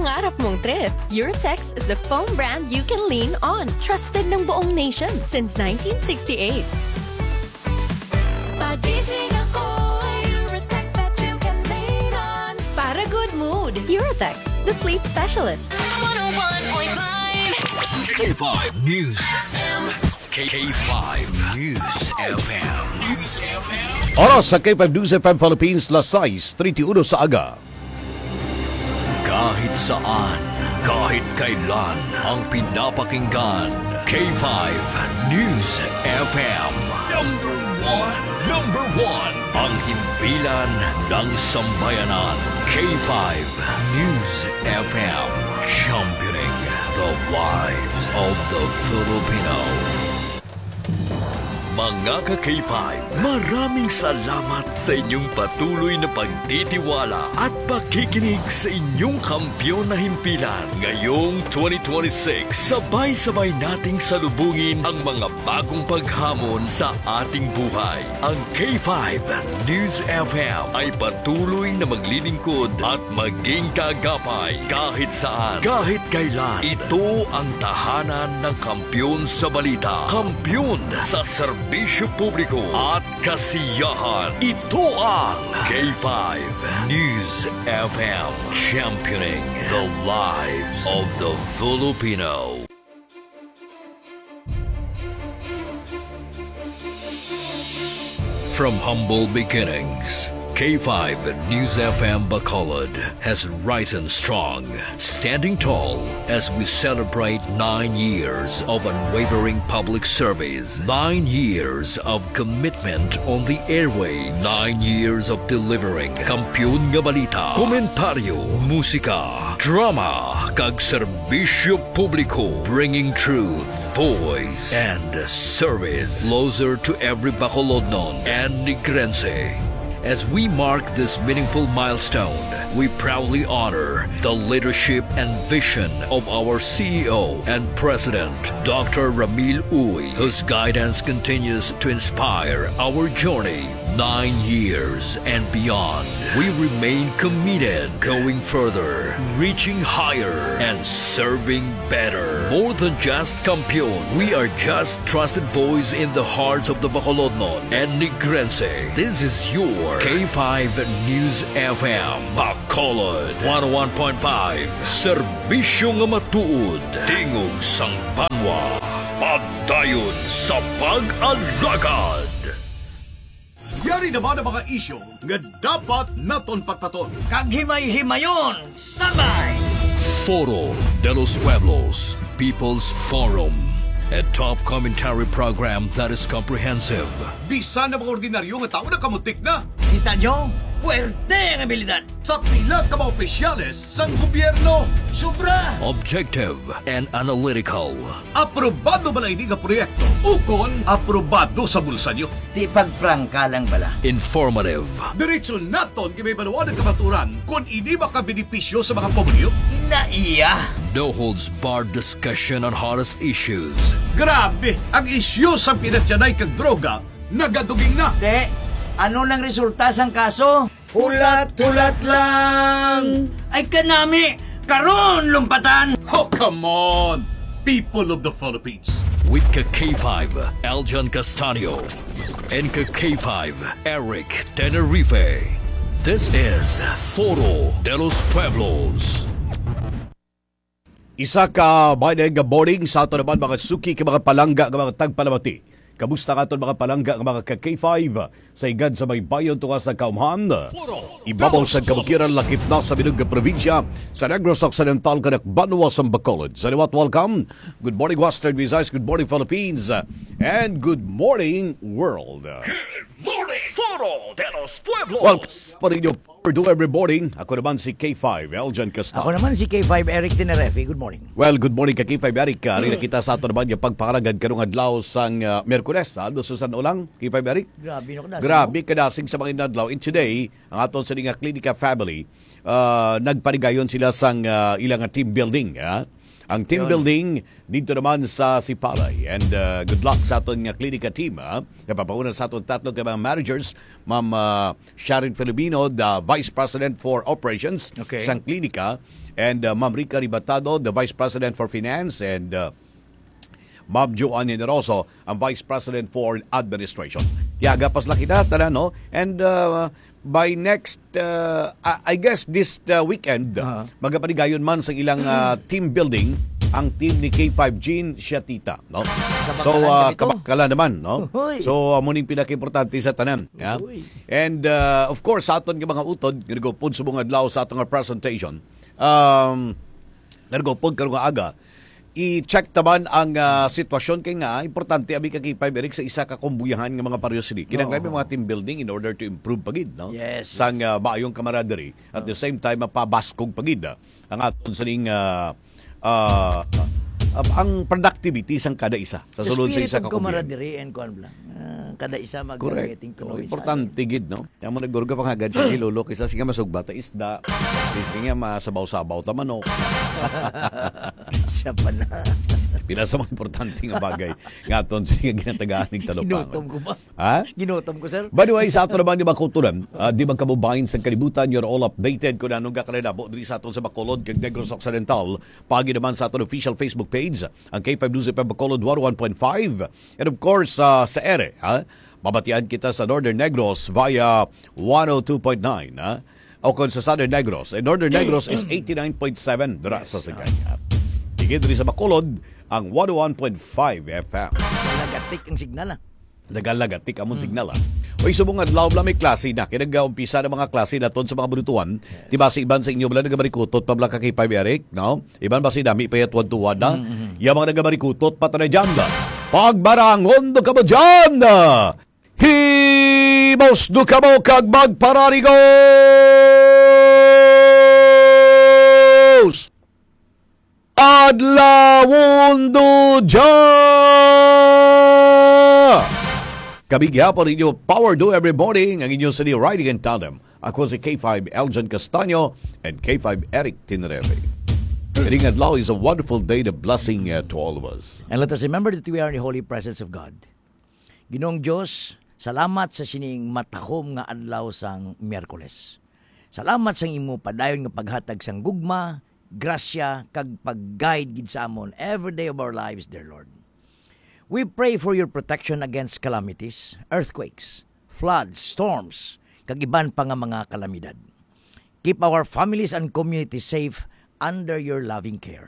pangarap mong trip, Eurotex is the foam brand you can lean on. Trusted ng buong nation since 1968. Pagising ako sa Eurotex that you can lean on. Para good mood, Eurotex, the sleep specialist. 101.5 K5 News FM. K5 News FM. News FM. Oras sa K5 News FM Philippines, las 6:31 sa aga. Kahit saan, kahit kailan, ang pinapakinggan. K5 News FM. Number one. Ang himpilan ng sambayanan. K5 News FM. Championing the lives of the Filipino. Mga ka-K5, maraming salamat sa inyong patuloy na pagtitiwala at pakikinig sa inyong kampyon na himpilan. Ngayong 2026, sabay-sabay nating salubungin ang mga bagong paghamon sa ating buhay. Ang K5 News FM ay patuloy na maglilingkod at maging kagapay kahit saan, kahit kailan. Ito ang tahanan ng kampyon sa balita, kampyon sa serbisyo publiko at kasiyahan. Ito ang K5 News FM, championing the lives of the Filipino. From humble beginnings, K5 News FM Bacolod has risen strong, standing tall as we celebrate 9 years of unwavering public service, 9 years of commitment on the airwaves, 9 years of delivering Kampiyon nga balita, komentaryo, musika, drama, kag serbisyo publiko, bringing truth, voice, and service closer to every Bacolodnon and Negrense. As we mark this meaningful milestone, we proudly honor the leadership and vision of our CEO and President, Dr. Ramil Uy, whose guidance continues to inspire our journey 9 years and beyond. We remain committed, going further, reaching higher, and serving better. More than just Kampiyon, we are just trusted voice in the hearts of the Bacolodnon and Negrense. This is your K5 News FM, Bacolod 101.5. Serbisyo nga matuod, tingog sang banwa, pagdayon sa pag-alagad. Yari naman ang mga isyo nga dapat naton pagpaton. Kag himay-himayon, standby! Foro de los Pueblos, People's Forum, a top commentary program that is comprehensive. Bisan na mga ordinaryo nga tao na kamutik na. Kita nyo? Puwerte ang abilidad. Sa pila ka mga opisyales sang gobyerno. Sobra! Objective and analytical. Aprobado ba na ini nga proyekto? Ukon, aprobado sa bulsa nyo. Di pagprangka lang bala. Informative. Diretso naton kay may baluan ng kamaturan kung ini makabenepisyo sa mga pamilyo. Inaiya! No holds barred discussion on hottest issues. Grabe! Ang isyu sa pinatyanay kag droga nagaduging na. De, ano nang resulta sang kaso? Hulat-hulat lang! Ay kanami! Karon lumpatan! Oh, come on! People of the Philippines. With K5, Eljan Castanio, and K5, Eric Tenerife. This is Foro de los Pueblos. Isa ka mainig morning sa ato naman mga suki ka mga palangga ka mga tagpalamati. Kamusta ka mga palangga ng mga ka-K5 sa igad sa may bayon tunga sa Kaumhan? Ibabaw sa kabukiran lakip na sa Minug probinsya sa Negros Occidental kanak Banwa sa Bacolod. Saliwat, welcome. Good morning Western Visayas, good morning Philippines, and good morning world. Good morning, Foro de los Pueblos. Welcome pa rin yung do every morning. Ako naman si K5, Eljan Castanio. Ako naman si K5 Eric Tenerife. Good morning. Well, good morning ka K5 Eric. Rin kita sa ato naman yung pagpakaragad karong adlaw sang Merkules. Ano susan ulang K5 Eric? Grabe no kadasing. Grabe kadasing sa mga adlaw. And today, ang aton sa nga Klinika family, nagpanigayon sila sang ilang team building. ang team building dito naman sa Sipalay. And good luck sa aton nga klinika team. Kapapauna sa aton tatlo ka mga managers, Ma'am Sharon Filipino, the Vice President for Operations sa klinika, and Ma'am Rica Ribatado, the Vice President for Finance, and Ma'am Joanne Generoso, ang Vice President for Administration. Tiyaga pasla kita, tala, no? And by next, I guess this weekend, magapanigayon man sa ilang team building, ang team ni K5 Gene Shatita, no? So, kabakala naman, no? So, muning pinaka-importante sa tanan. Yeah? And, of course, sa aton mga utod, nagopod sa mga adlaw sa aton nga presentation, nagopod karong aga, i-check taman ang sitwasyon kay nga importante abi ka K5 Eric sa isa ka kumbuyahan nga mga pareho sila. Kinanglan mga team building in order to improve pagid, no? Sang maayong camaraderie at the same time mapabaskog pagid ang aton saning ang productivity sang kada isa sa sulod sa isa ka kumbuyahan. Camaraderie and kada isa mag-getting to know each other. Importante gid, no? Yang mo nagurga pangagad sa lolo kaysa sige masugba ta isda. Sige nga masabaw-sabaw ta manok. Siya pa na. Pinasa mga importante nga bagay. Nga aton sige ginatagaan ning talupang. Ginutom ko ba? Ha? Ginutom ko, sir. By the way, sa ato naman di ba kulturan, di ba kabubahin sa kalibutan, you're all updated kung anong kakalabo diri sa aton sa Bacolod kag Negros Occidental. Pagi naman sa aton official Facebook page, ang K5 News FM Bacolod 101.5. And of course, sa ere, mabatian kita sa Northern Negros via 102.9, o kung sa Southern Negros. And Northern Negros is 89.7 dura sa Sagaya. Higit rin sa Bacolod, ang 101.5 FM. Nagatik ang signal, Nagalagatik among signal. O isubong adlaw bla may klase na. Kinag-umpisa ng mga klase naton sa mga bunutuan. Diba sa iban sa inyo bala nagamarikutot pa bala ka kay 5 Eric, no? Iban ba si dami payat tuwan na? Yung mga nagamarikutot pa na dyan na. Pagbarangon do ka mo dyan na! Himos do ka mo kag magpararigos! Adlawon do dyan! Kabigyapon ninyo Power Do every morning ang inyong City Riding in Tandem. Ako si K5 Eljan Castaño and K5 Eric Tinreve. Kaling adlaw is a wonderful day, the blessing to all of us. And let us remember that we are in the holy presence of God. Ginoong Diyos, salamat sa sining matahom nga adlaw sang Miyerkules. Salamat sa imo padayon nga paghatag sang gugma, grasya, kag pag-guide gid sa amon every day of our lives, dear Lord. We pray for your protection against calamities, earthquakes, floods, storms, kag iban pa nga mga kalamidad. Keep our families and communities safe under your loving care.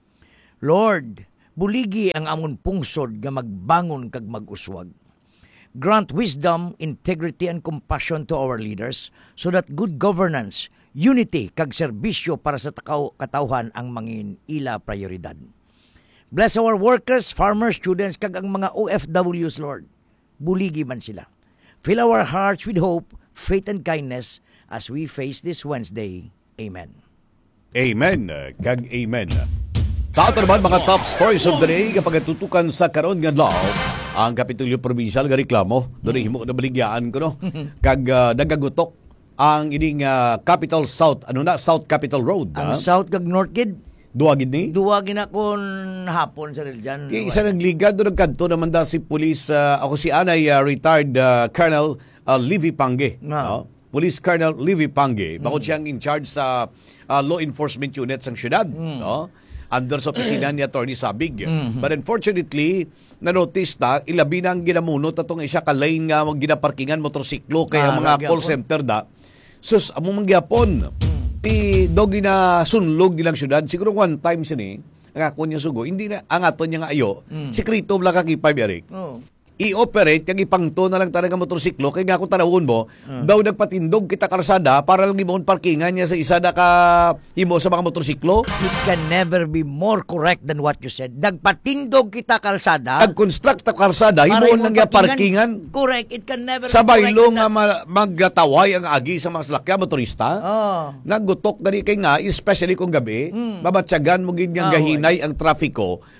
Lord, buligi ang amon pungsod nga magbangon kag mag-uswag. Grant wisdom, integrity, and compassion to our leaders so that good governance, unity, kag serbisyo para sa katawhan ang mangin ila prioridad. Bless our workers, farmers, students, kag ang mga OFWs, Lord. Buligi man sila. Fill our hearts with hope, faith, and kindness as we face this Wednesday. Amen. Amen. Kag amen. Sa ato naman mga top stories of the day kapag tutukan sa karon nga adlaw ang Kapitolyo Provincial nga reklamo doon himo na baligyaan ko, no? Kag nagagutok ang ining Capital South, South Capital Road. Ang South kag North Kid, duwagid ni? duwagin akon hapon sa Riljan. Kaya isa ng liga doon nagkanto naman da si Police, ako si Anay, retired Colonel Livy Pange. No? Police Colonel Livy Pange. Bakit siyang in charge sa law enforcement unit sa syudad. No? Under sa opisina ni Atty. Sabig. But unfortunately, na-notice na, ilabi na ang ginamunot atong isa ka-lane nga ginaparkingan motorsiklo kaya mga call center da. Sus, among mangyapon. Dogi na sunlog nilang syudad. Siguro one time sini, ang ako niya sugo, hindi na, ang ato niya nga ayo, sikrito bla kakipay, Eric. I-operate, yung ipangto na lang talaga motorsiklo, kaya nga kung tanawon mo, daw nagpatindog kita karsada para lang imoon parkingan niya sa isa na ka imo sa mga motorsiklo. It can never be more correct than what you said. Nagpatindog kita kalsada. Nag-construct ta karsada, imoon lang niya parkingan. Correct. It can never sa be correct. Sa baylo nga maggataway ang agi sa mga salakya motorista. Naggutok gani kay nga, especially kung gabi, mabatsyagan mo ganyang gahinay ang trafiko.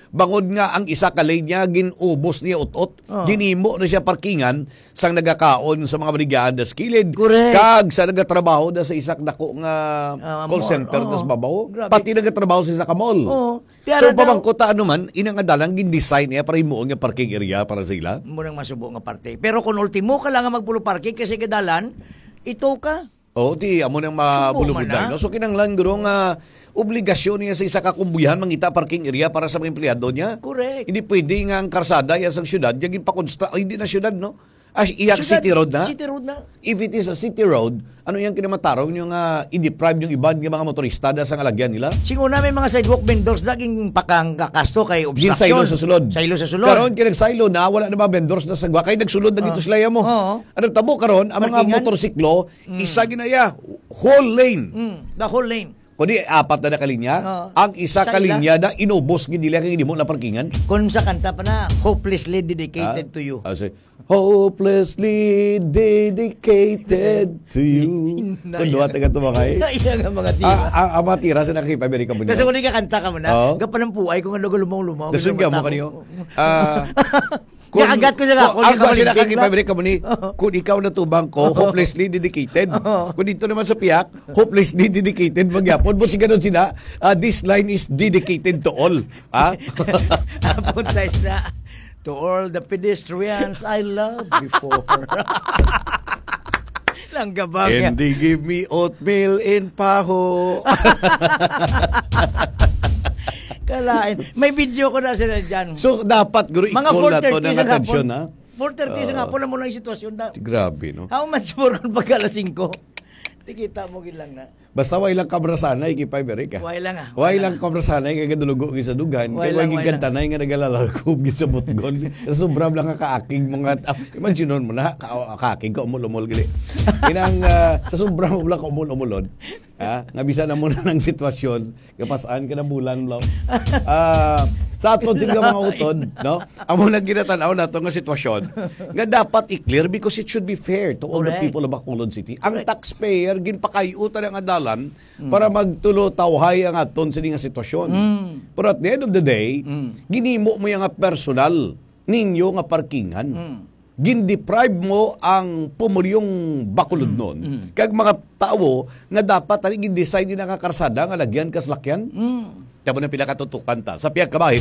bangod nga ang isa ka lane niya ginubos niya utot, ginimo na siya parkingan sang nagakaon sa mga baligyan das kilid. Correct. Kag sa nagatrabaho da sa isak dako nga call mall. center Oo. das babaw. Grabe. Pati nagatrabaho sa isa ka mall. Oo. So Tiara daw- pamangkota ano man inang adalang gin-design niya para himuon nga parking area para sila. Munang masubo nga parte. Pero kung ultimo ka lang nga magpulo parking kasi kadalan, ito ka. O, di, amo nang mabulubud Subo man, no? So, kinanglan guro nga obligasyon niya sa isa kakumbuyan mangita parking area para sa mga empleyado niya. Correct. Hindi pwede nga ang karsada yan sa syudad, yung hindi na syudad, no? Iyak Syudad, city road na? City road na. If it is a city road, ano yung kinamatarong yung i-deprive yung iban ng mga motorista da sa ngalagyan nila? Siguro na may mga sidewalk vendors daging pakang kakasto kay Yung obstruction. silo sa sulod. Silo sa sulod. Karon kinag-silo na, wala na mga vendors na sagwa. Kaya nagsulod na dito sila mo. Oo. Ano tabo karon ang mga Parkingan? motorsiklo, isa ginaya, whole lane. The whole lane. Kundi apat na kalinya, Oo. ang isa Isa kalinya na inubos gid nila kay hindi mo na parkingan. Kung sa kanta pa na, hopelessly dedicated to you. Say, hopelessly dedicated to you. Kung duwa taga tumakay. Iya nga mga tira. Ang mga tira sa nakikipabiri ka mo Kasi niya. kung di ka kanta ka mo na, Oo. gapan ng puay kung ano lumaw-lumaw. Dasun ka mo kaniyo. Agat ko siya ka. Ang kasi nakakipag nakikipabiri ka mo ni, kung ikaw natubang ko, hopelessly dedicated. Kung dito naman sa piyak, hopelessly dedicated, magyapon mo si ganun sila, this line is dedicated to all. Punta na. To all the pedestrians I loved before. Langgabang yan. And they give me oatmeal in paho. Kalain. May video ko na sila dyan. So, dapat, guru, Mga i-call na to 4:30 ng sa atensyon, hapon. ha? 4:30 sa hapon na mo lang yung sitwasyon. Grabe, no? How much more kung pagka alas 5? Tikita mo gilang na. Basta way lang kabrasanay, kipay ka. Way lang ah. Way lang kabrasanay, kaya kadulugo sa dugan. Way Kaya lang, way way gigantanay nga nagalalakog sa butgon. Sobrang lang nga kaakig mga... Imagine mo na, kaakig ka, umul-umul gili. Inang, sa sobrang mo lang umul-umulod. Nga bisa na muna ng sitwasyon, kapasaan ka na bulan lang. Sa aton sila mga utod, no? Amo nang ginatanaw na ito nga sitwasyon, nga dapat i-clear because it should be fair to all the Correct. people of Bacolod City. Ang taxpayer, ginpakayutan ang adalan para magtulo-tawhay ang aton sila nga sitwasyon. Pero at the end of the day, ginimo mo yung nga personal ninyo nga parkingan. Gindeprive mo ang pumulyong Bacolod noon. Kag mga tao nga dapat ani gin-design din nga karsada nga lagyan kaslakyan. Tabo na pinakatutukan ta. Sa piyag kabahit,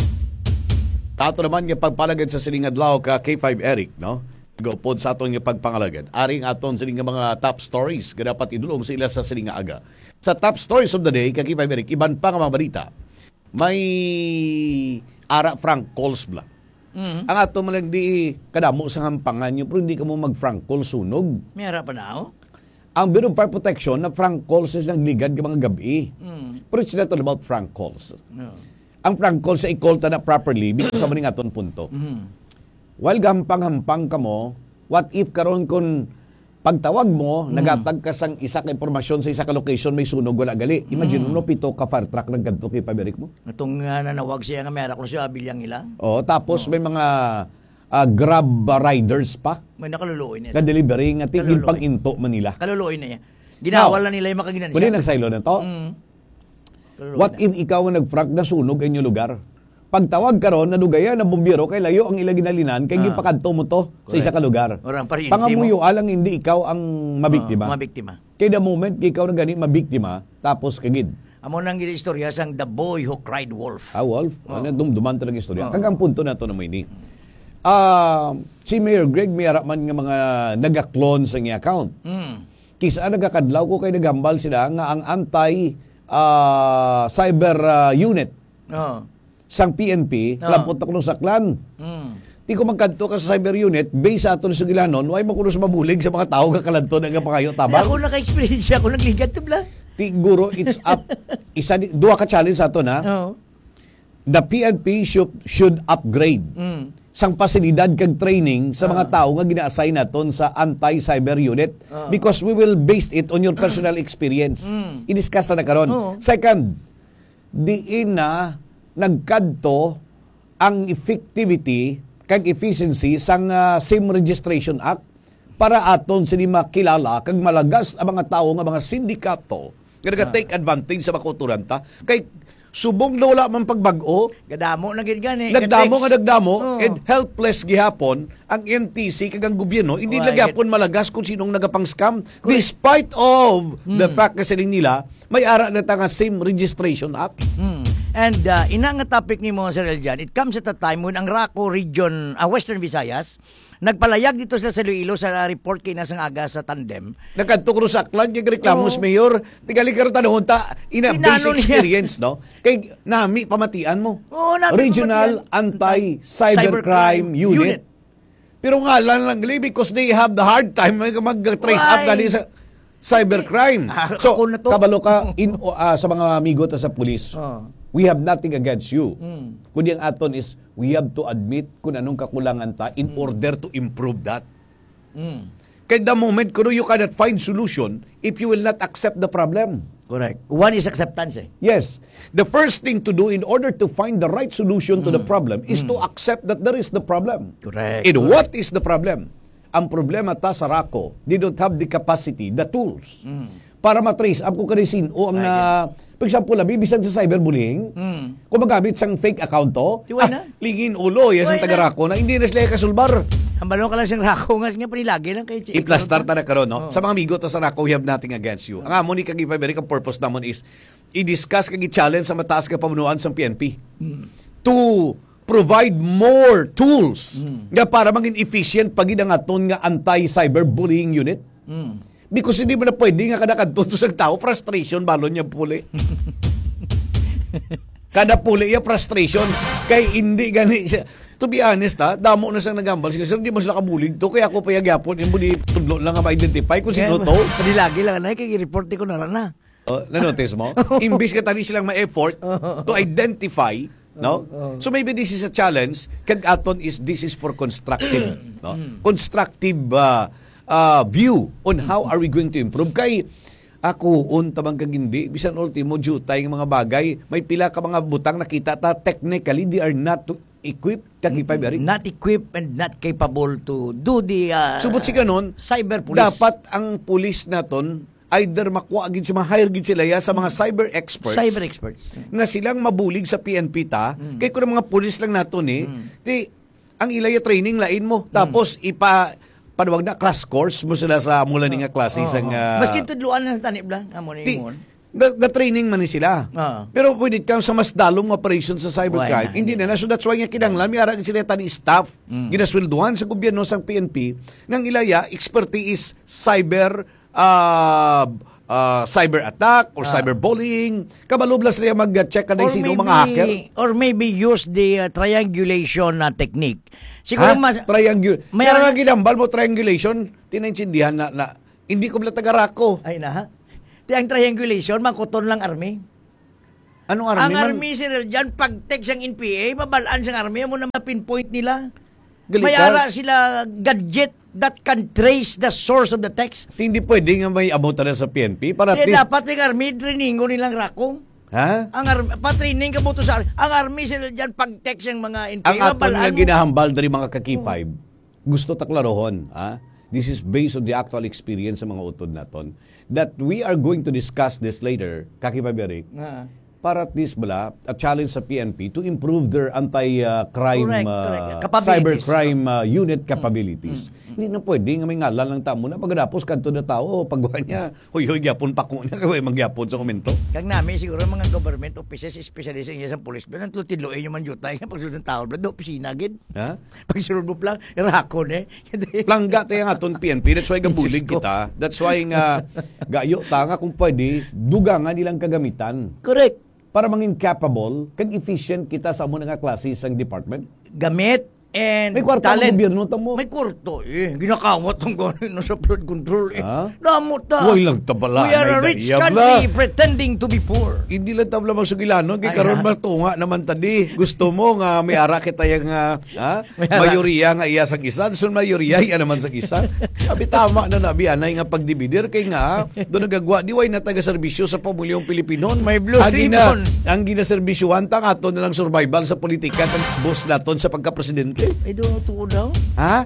tato naman nga pagpalagad sa siling adlaw ka K5 Eric, no? Gopod sa aton nga pagpangalagad. Aring aton siling nga mga top stories nga dapat idulong sa ila sa siling nga aga. Sa top stories of the day, ka K5 Eric, iban pa nga mga balita. May ara Frank Coles bla. Ang ato man lang di kadamo sa hampangan nyo, pero hindi ka mo mag-Frank Coles sunog. May harap pa na ako. Ang Bureau of Fire Protection na Frank Coles is nagligad ng mga gabi. Pero it's not all about Frank Coles. No. Ang Frank Coles sa ikolta na properly because sa maning aton punto. While gampang-hampang ka mo, what if karon kun pagtawag mo, nagatag ka sang isa ka impormasyon sa isa ka location, may sunog, wala gali. Imagine mo, pito ka fire truck naggadto kay paberik mo. Itong nanawag siya nga may harap ko siya bilyang ilang. O, tapos may mga Grab riders pa May nakaluluoy niya. na delivery nga tingin Kaluluoy. pang into Manila. Kaluluoy na niya. Ginawal na nila yung makaginan Pwede siya. nagsaylo na to. Kaluluoy What na. if ikaw ang nag-frack na sunog ang inyong lugar? Pagtawag karon na dugaya na bumbiro kay layo ang ilang ginalinan kay gipakadto mo to sa isa ka lugar. Orang parin. Pangamuyo alang hindi ikaw ang mabiktima. Mga biktima. Kay the moment ikaw na gani mabiktima tapos kagid. Amo nang istorya sang The Boy Who Cried Wolf. Wolf, ano dumduman talaga istorya. Oo. Kagang punto na to na may ni. Si Mayor Greg may harap man nga mga naga-clone sa niya account. Kisa nagakadlaw ko kay nagambal sila nga ang anti cyber unit Oh. sang PNP, lampot ako nung saklan. Di ko magkanto ka sa cyber unit, based sa ato sa Sugilanon, why makulos mabulig sa mga tao kakalanto na nga pangayo tabang. Ako naka-experience ako nagligat to bla. Ti guro, it's up. Duha ka challenge sa ato na. Oh. The PNP should upgrade sang pasilidad kag training sa mga tao nga gina-assign naton sa anti-cyber unit because we will base it on your personal experience. I-discuss na karon. Second, diin na nagkadto ang effectivity kag efficiency sang SIM Registration Act para aton sini makilala kag malagas ang mga tao nga mga sindikato nga naga-take advantage sa makuturanta kay subong na wala man pagbag-o, Gadamo na gid gani. nagdamo nga nagdamo, Oh. and helpless gihapon ang NTC kagang gobyerno, hindi Oh, nagyapon malagas kung sinong nagapang-scam, despite of the fact kasi nila, may ara na nga same registration act. And ina nga topic ni mo, Sir Eljan, it comes at a time when ang RACO region, Western Visayas, nagpalayag dito sila sa Iloilo sa report kay nasang aga sa tandem. Nagkanto sa aklan, kay reklamos mayor, tigali ka rin tanong, ina Tinanong basic niya. experience, no? Kay nami pamatian mo. Oo, nami Regional Anti-Cybercrime Unit. Pero nga lang because they have the hard time mag-trace up Why? gali sa cybercrime. So, Ako na to. kabalo ka sa mga amigo ta sa pulis. Oh. We have nothing against you. Kundi ang aton is, we have to admit kung anong kakulangan ta in order to improve that. Kaya the moment kuno you cannot find solution if you will not accept the problem. Correct. One is acceptance eh. Yes. The first thing to do in order to find the right solution to the problem is to accept that there is the problem. Correct. And what is the problem? Ang problema ta sa RACO, they don't have the capacity, the tools, para matrace up kung kanisin o ang for example, bibisan sa cyberbullying, kung magamit sang fake account to, Diwan na. lingin ulo, yes, ang Diwan na. taga-RACO na hindi na sila kasulbar. Hambalo ka lang siyang RACO nga panilagi lang kay I-plastar ta na karon, no? Sa mga amigo ta sa RACO, we have nothing against you. Ang amon ni kag ipabalik ang purpose namon is i-discuss kag i-challenge sa mataas ka pamunuan sa PNP to provide more tools nga para maging efficient pagid ang aton nga anti-cyberbullying unit. Because hindi mo na pwede nga kada kadto sa tao frustration balon niya puli. Kada puli ya frustration kay hindi gani siya. To be honest damo na siyang nagambal. Sige, sir, di mo sila kabulig to kaya ako payagyapon imo di tudlo lang nga ma-identify kung sino to. Panilagi lang na kay report ko na na. Na-notice mo? Imbis ka tani silang ma-effort to identify, no? So maybe this is a challenge. Kag aton is this is for constructive, no? Constructive view on how are we going to improve. Kay ako tamang kag hindi bisan ultimo jutay ng mga bagay, may pila ka mga butang nakita ta technically they are not equipped Not equipped and not capable to do the subot si ganon, cyber police. dapat ang pulis naton either makuha gid si ma-hire gid sila ya sa mga cyber experts. Cyber experts. Nga silang mabulig sa PNP ta, kay kung mga pulis lang nato ni, ti ang ilaya training lain mo, tapos panuwag na crash course mo sila sa mula ni nga klase sang Maski tudluan na tanip lang amo ni ti, imon. the training man ni sila. Pero when it comes sa mas dalong operation sa cybercrime, Why na? hindi na. So that's why nga kinanglan, may arang sila tani staff, ginasweldohan sa gobyerno sang PNP, ngang ilaya, expertise cyber cyber attack or cyberbullying. Kabalublas sila mag-check kada sino mga hacker. Or maybe use the triangulation technique. Siguro mas May nga ginambal mo triangulation, tinaintindihan na hindi ko taga RACO. ay na. Ang triangulation mangkuton lang army. Anong army Ang man? army sila dyan, pag text ang NPA, mabalaan siyang army, mo na mapinpoint nila. Galit May ka? ara sila gadget that can trace the source of the text. Hindi pwede nga may amo talaga sa PNP para at Kaya least, dapat yung army, triningo nilang RACO. ha? Ang patraining ka buto sa ang army sila dyan, pag text ang mga NPA, Ang aton nga mabalaan mo. ginahambal dari mga kaki-5, gusto taklarohon, ha? This is based on the actual experience sa mga utod naton that we are going to discuss this later, kaki-5, para at least a challenge sa PNP to improve their anti-crime, Correct. Capabilities. cybercrime unit capabilities. Hindi na pwede nga may ngalan lang tamo na pagkatapos kanto na tao, pagwa niya, huy, gyapon pa ko niya, kaya magyapon sa komento. Kag namin siguro mga government offices, specialist ng isang police, pero nantutidloin yung man jutay, pagsunod ng tao, do opisina gid. Ha? Pagsunod mo lang, RACO ne. Langga tayo nga aton PNP. That's why gabulig kita. That's why nga gayo ta nga kung pwede, duga nga nilang kagamitan Correct. para mangin capable kag efficient kita sa amo nga klase sang department. Gamit and May kwarta ang talent. gobyerno tamo. May kwarto Ginakamot ng gano'n sa flood control Ha? Damot ta. Huwag lang tabala. We are a rich Naidayab country la. pretending to be poor. Hindi lang tabla masugilano kay Ay, karon ha? matunga naman tadi. Gusto mo nga may ara kita yang mayoriya nga iya sang isa, sun mayoriya iya naman sang isa. Abi tama na nabi anay nga pagdividir kay nga do nagagwa di way na taga serbisyo sa pamilyang Pilipino. May blue ribbon. Ang ginaserbisyohan ta ato na lang survival sa politika ng boss naton sa pagka-presidente. Ay, doon tuo daw. Ha?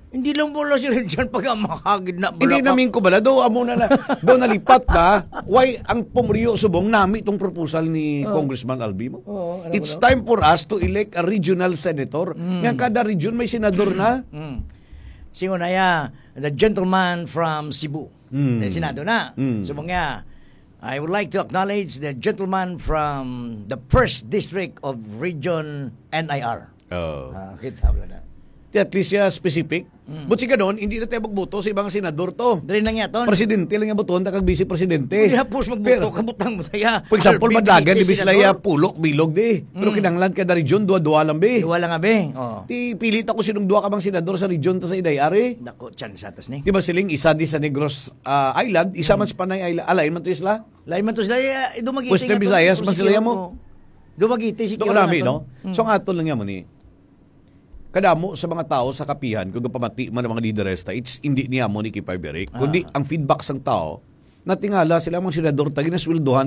Hindi lang pala sila dyan pag makagid na Hindi namin ko bala. Do nalipat na. Why ang pumriyo subong nami itong proposal ni Congressman Albimo? It's time for us to elect a regional senator. Ngayon kada region may senador na. Singo na ya, the gentleman from Cebu. Senado na. Subong nga, I would like to acknowledge the gentleman from the 1st District of Region NIR. Kita mo na. At least siya specific. But siya ganon, hindi na tayo magboto sa ibang senador to. Dari lang yaton. Presidente lang yung boton, takag vice presidente. Kaya pus magbuto, kabutang mo tayo. For example, madlagan, di bislaya pulok, bilog di. Pero kinanglan ka na region, dua-dua lang be. Iwala nga be. Ti pilit ako sinong dua ka bang senador sa region ta sa Idayari. Dako, chan sa atas ni. Di ba siling isa di sa Negros Island, isa man sa Panay Island, alain man to isla? Lain man to sila, dumagiti. Western Visayas man sila mo. Dumagiti si Doon namin, no? So nga aton lang yan mo ni. Kadamo sa mga tao sa kapihan, kung pamati man ng mga lideresta, it's hindi niya mo ni Kipay Beric. Kundi ang feedback sang tao, natingala sila mga senador tagi na sweldohan